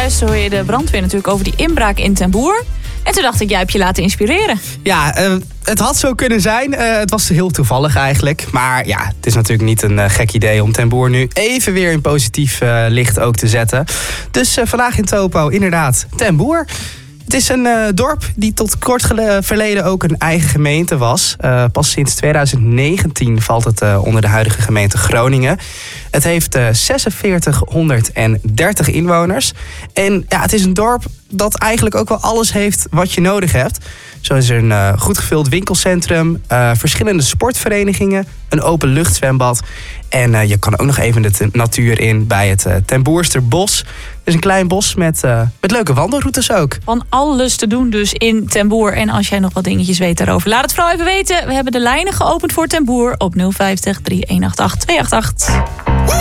zojuist hoor je de brandweer natuurlijk over die inbraak in Ten Boer. En toen dacht ik, jij hebt je laten inspireren. Ja, het had zo kunnen zijn. Het was heel toevallig eigenlijk. Maar ja, het is natuurlijk niet een gek idee om Ten Boer nu even weer in positief licht ook te zetten. Dus vandaag in Topo inderdaad Ten Boer. Het is een dorp die tot kort verleden ook een eigen gemeente was. Pas sinds 2019 valt het onder de huidige gemeente Groningen. Het heeft 4630 inwoners. En ja, het is een dorp dat eigenlijk ook wel alles heeft wat je nodig hebt. Zo is er een goed gevuld winkelcentrum, verschillende sportverenigingen, een openluchtzwembad. En je kan ook nog even de natuur in bij het Ten Boersterbos. Het is een klein bos met leuke wandelroutes ook. Van alles te doen dus in Ten Boer. En als jij nog wat dingetjes weet daarover, laat het vooral even weten. We hebben de lijnen geopend voor Ten Boer op 050 3188 288.